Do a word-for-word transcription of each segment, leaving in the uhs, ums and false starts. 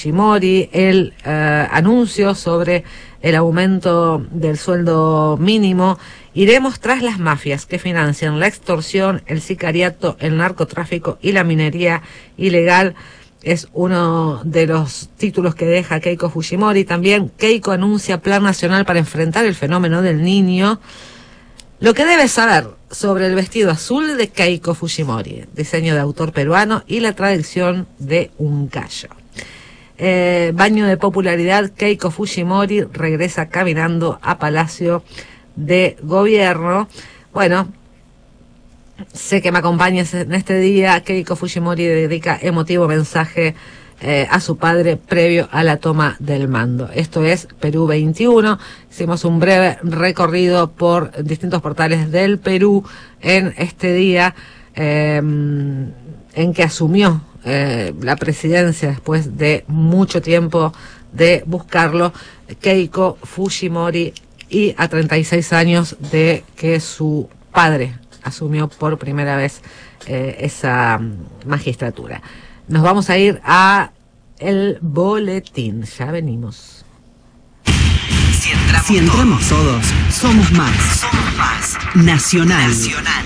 Fujimori, el eh, anuncio sobre el aumento del sueldo mínimo. Iremos tras las mafias que financian la extorsión, el sicariato, el narcotráfico y la minería ilegal. Es uno de los títulos que deja Keiko Fujimori. También Keiko anuncia plan nacional para enfrentar el fenómeno del niño. Lo que debes saber sobre el vestido azul de Keiko Fujimori, diseño de autor peruano y la tradición de un callo. Eh, baño de popularidad, Keiko Fujimori regresa caminando a Palacio de Gobierno. Bueno, sé que me acompañas en este día. Keiko Fujimori dedica emotivo mensaje eh, a su padre previo a la toma del mando. Esto es Perú veintiuno. Hicimos un breve recorrido por distintos portales del Perú en este día eh, en que asumió Eh, la presidencia después de mucho tiempo de buscarlo, Keiko Fujimori, y a treinta y seis años de que su padre asumió por primera vez eh, esa magistratura. Nos vamos a ir a el boletín, ya venimos. Si entramos, si entramos todos, somos más. Somos más. Nacional. Nacional.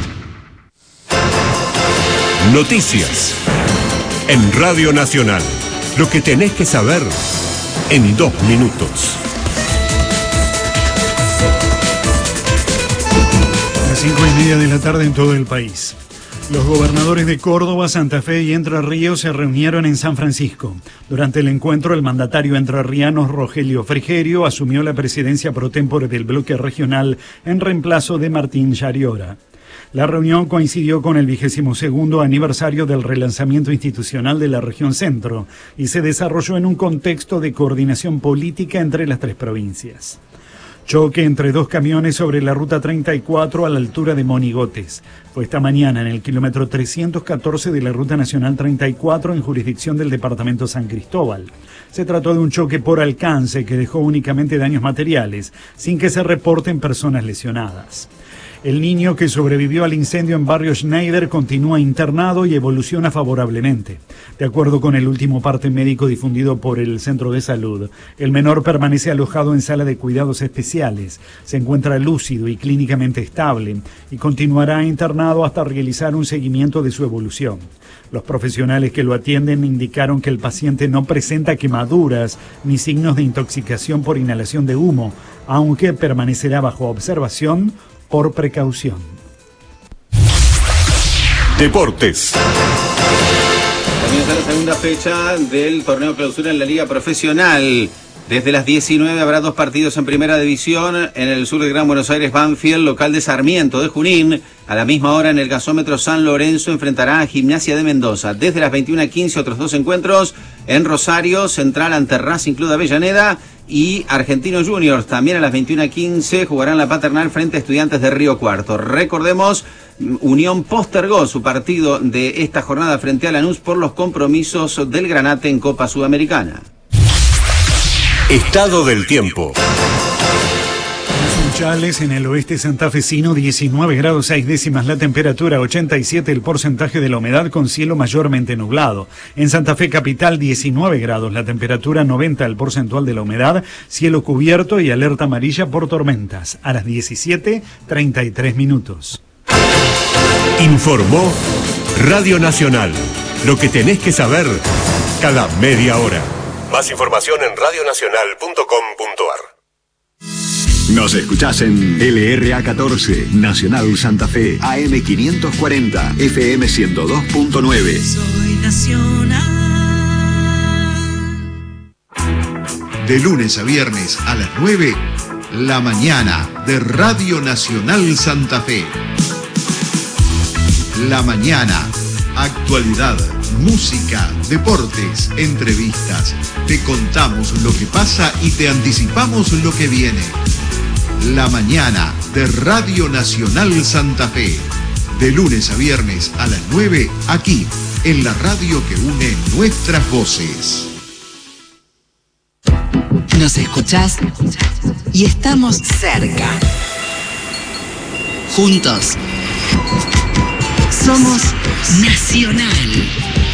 Noticias en Radio Nacional. Lo que tenés que saber en dos minutos. Las cinco y media de la tarde en todo el país. Los gobernadores de Córdoba, Santa Fe y Entre Ríos se reunieron en San Francisco. Durante el encuentro, el mandatario entrerriano Rogelio Frigerio asumió la presidencia pro tempore del bloque regional en reemplazo de Martín Yariora. La reunión coincidió con el vigésimo segundo aniversario del relanzamiento institucional de la región centro y se desarrolló en un contexto de coordinación política entre las tres provincias. Choque entre dos camiones sobre la ruta treinta y cuatro a la altura de Monigotes. Fue esta mañana en el kilómetro trescientos catorce de la ruta nacional treinta y cuatro en jurisdicción del departamento San Cristóbal. Se trató de un choque por alcance que dejó únicamente daños materiales, sin que se reporten personas lesionadas. El niño que sobrevivió al incendio en Barrio Schneider continúa internado y evoluciona favorablemente. De acuerdo con el último parte médico difundido por el Centro de Salud, el menor permanece alojado en sala de cuidados especiales, se encuentra lúcido y clínicamente estable y continuará internado hasta realizar un seguimiento de su evolución. Los profesionales que lo atienden indicaron que el paciente no presenta quemaduras ni signos de intoxicación por inhalación de humo, aunque permanecerá bajo observación por precaución. Deportes. Comienza la segunda fecha del torneo clausura en la Liga Profesional. Desde las diecinueve habrá dos partidos en primera división. En el sur de Gran Buenos Aires, Banfield, local de Sarmiento de Junín. A la misma hora en el gasómetro San Lorenzo enfrentará a Gimnasia de Mendoza. Desde las veintiuna quince otros dos encuentros. En Rosario, Central ante Racing Club de Avellaneda y Argentinos Juniors. También a las veintiuna quince jugarán la Paternal frente a Estudiantes de Río Cuarto. Recordemos, Unión postergó su partido de esta jornada frente a Lanús por los compromisos del Granate en Copa Sudamericana. Estado del tiempo. Sunchales, en el oeste santafesino, diecinueve grados seis décimas la temperatura, ochenta y siete el porcentaje de la humedad con cielo mayormente nublado. En Santa Fe capital, diecinueve grados la temperatura, noventa el porcentual de la humedad, cielo cubierto y alerta amarilla por tormentas. A las diecisiete, treinta y tres minutos. Informó Radio Nacional. Lo que tenés que saber cada media hora. Más información en radio nacional punto com punto ar. Nos escuchás en L R A catorce, Nacional Santa Fe, A M quinientos cuarenta, F M ciento dos punto nueve. Soy Nacional. De lunes a viernes a las nueve, la mañana de Radio Nacional Santa Fe. La mañana, actualidad, música, deportes, entrevistas. Te contamos lo que pasa y te anticipamos lo que viene. La mañana de Radio Nacional Santa Fe. De lunes a viernes a las nueve, aquí, en la radio que une nuestras voces. Nos escuchás y estamos cerca. Juntos. Somos Nacional.